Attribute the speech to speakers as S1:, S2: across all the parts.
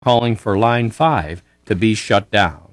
S1: calling for Line 5 to be shut down.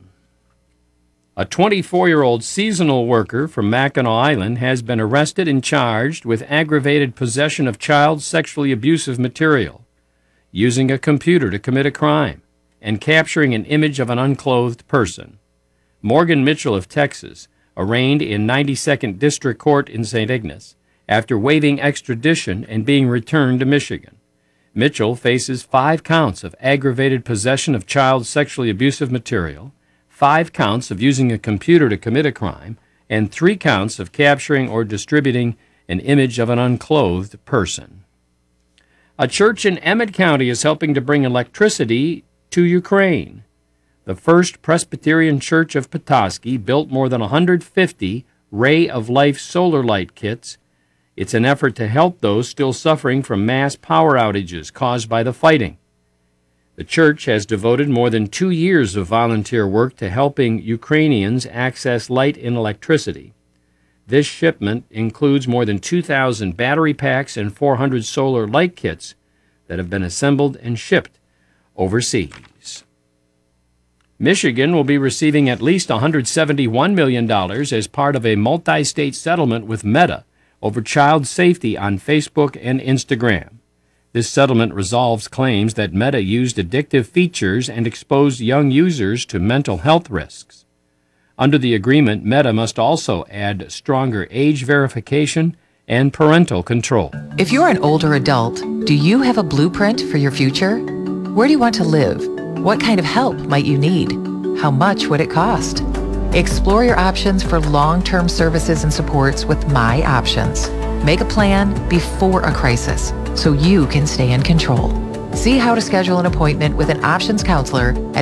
S1: A 24-year-old seasonal worker from Mackinac Island has been arrested and charged with aggravated possession of child sexually abusive material, using a computer to commit a crime, and capturing an image of an unclothed person. Morgan Mitchell of Texas, arraigned in 92nd District Court in St. Ignace, after waiving extradition and being returned to Michigan. Mitchell faces 5 counts of aggravated possession of child sexually abusive material, 5 counts of using a computer to commit a crime, and 3 counts of capturing or distributing an image of an unclothed person. A church in Emmett County is helping to bring electricity to Ukraine. The First Presbyterian Church of Petoskey built more than 150 Ray of Life solar light kits. It's an effort to help those still suffering from mass power outages caused by the fighting. The church has devoted more than 2 years of volunteer work to helping Ukrainians access light and electricity. This shipment includes more than 2,000 battery packs and 400 solar light kits that have been assembled and shipped overseas. Michigan will be receiving at least $171 million as part of a multi-state settlement with Meta over child safety on Facebook and Instagram. This settlement resolves claims that Meta used addictive features and exposed young users to mental health risks. Under the agreement, Meta must also add stronger age verification and parental control.
S2: If you're an older adult, do you have a blueprint for your future? Where do you want to live? What kind of help might you need? How much would it cost? Explore your options for long-term services and supports with My Options. Make a plan before a crisis so you can stay in control. See how to schedule an appointment with an options counselor at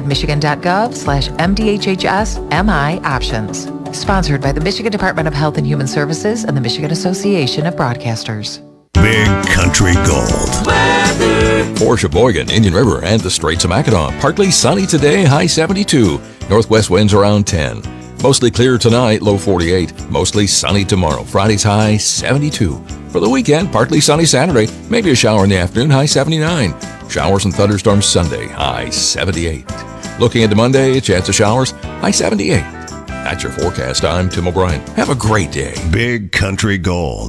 S2: michigan.gov/MDHHS-MI Options. Sponsored by the Michigan Department of Health and Human Services and the Michigan Association of Broadcasters.
S3: Big Country Gold weather.
S4: For Sheboygan, Indian River, and the Straits of Mackinac, partly sunny today, high 72. Northwest winds around 10. Mostly clear tonight, low 48. Mostly sunny tomorrow, Friday's high 72. For the weekend, partly sunny Saturday, maybe a shower in the afternoon, high 79. Showers and thunderstorms Sunday, high 78. Looking into Monday, a chance of showers, high 78. That's your forecast. I'm Tim O'Brien. Have a great day.
S3: Big Country Gold.